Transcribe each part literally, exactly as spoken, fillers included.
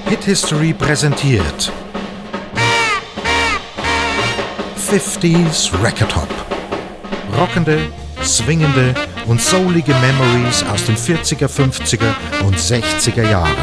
Hit History präsentiert fünfziger Record Hop. Rockende, swingende und soulige Memories aus den vierziger, fünfziger und sechziger Jahren.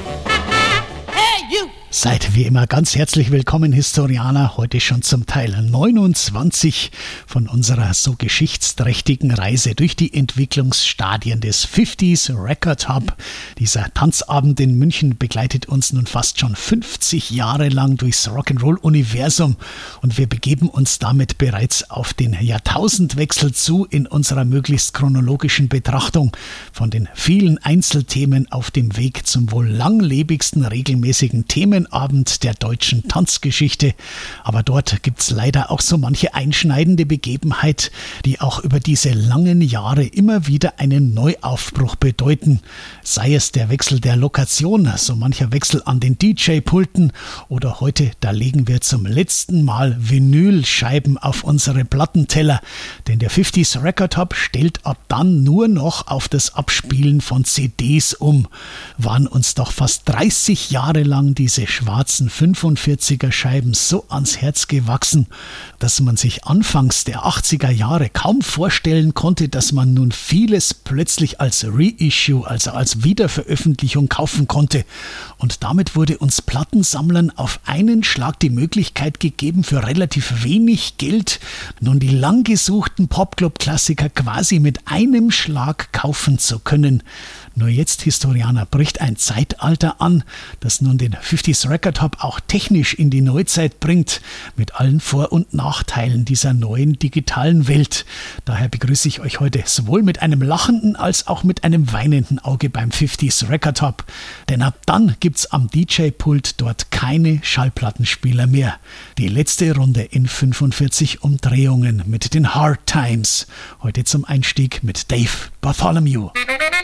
Seid wie immer ganz herzlich willkommen, Historianer, heute schon zum Teil neunundzwanzig von unserer so geschichtsträchtigen Reise durch die Entwicklungsstadien des fünfziger Record Hop. Dieser Tanzabend in München begleitet uns nun fast schon fünfzig Jahre lang durchs Rock'n'Roll-Universum und wir begeben uns damit bereits auf den Jahrtausendwechsel zu in unserer möglichst chronologischen Betrachtung von den vielen Einzelthemen auf dem Weg zum wohl langlebigsten regelmäßigen Themen Abend der deutschen Tanzgeschichte. Aber dort gibt es leider auch so manche einschneidende Begebenheit, die auch über diese langen Jahre immer wieder einen Neuaufbruch bedeuten. Sei es der Wechsel der Lokation, so mancher Wechsel an den D J-Pulten oder heute, da legen wir zum letzten Mal Vinylscheiben auf unsere Plattenteller, denn der fünfziger Record Hop stellt ab dann nur noch auf das Abspielen von C Ds um. Waren uns doch fast dreißig Jahre lang diese schwarzen fünfundvierziger Scheiben so ans Herz gewachsen, dass man sich anfangs der achtziger Jahre kaum vorstellen konnte, dass man nun vieles plötzlich als Reissue, also als Wiederveröffentlichung kaufen konnte. Und damit wurde uns Plattensammlern auf einen Schlag die Möglichkeit gegeben, für relativ wenig Geld nun die langgesuchten Popclub-Klassiker quasi mit einem Schlag kaufen zu können. Nur jetzt, Historianer, bricht ein Zeitalter an, das nun den fünfziger Record Hop auch technisch in die Neuzeit bringt, mit allen Vor- und Nachteilen dieser neuen digitalen Welt. Daher begrüße ich euch heute sowohl mit einem lachenden als auch mit einem weinenden Auge beim fünfziger Record Hop. Denn ab dann gibt's am D J-Pult dort keine Schallplattenspieler mehr. Die letzte Runde in fünfundvierzig Umdrehungen mit den Hard Times. Heute zum Einstieg mit Dave Bartholomew.